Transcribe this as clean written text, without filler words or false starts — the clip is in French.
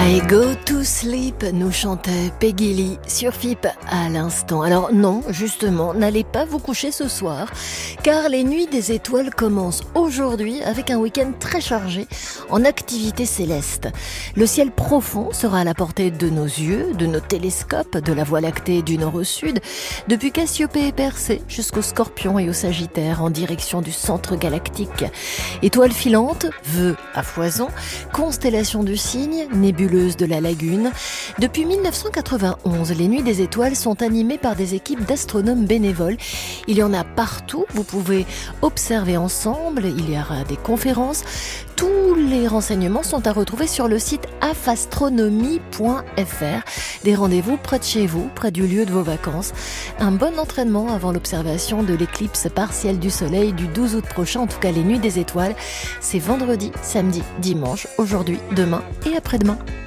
I go to sleep, nous chantait Peggy Lee sur FIP à l'instant. Alors non, justement, n'allez pas vous coucher ce soir, car les nuits des étoiles commencent aujourd'hui avec un week-end très chargé en activités célestes. Le ciel profond sera à la portée de nos yeux, de nos télescopes, de la Voie lactée du nord au sud, depuis Cassiopée et Persée jusqu'au Scorpion et au Sagittaire en direction du centre galactique. Étoiles filantes, vœux à foison, constellation du Cygne, nébuleuse de la Lagune. Depuis 1991, les Nuits des Étoiles sont animées par des équipes d'astronomes bénévoles. Il y en a partout, vous pouvez observer ensemble, il y aura des conférences. Tous les renseignements sont à retrouver sur le site afastronomie.fr. Des rendez-vous près de chez vous, près du lieu de vos vacances. Un bon entraînement avant l'observation de l'éclipse partielle du soleil du 12 août prochain. En tout cas, les Nuits des Étoiles, c'est vendredi, samedi, dimanche, aujourd'hui, demain et après-demain.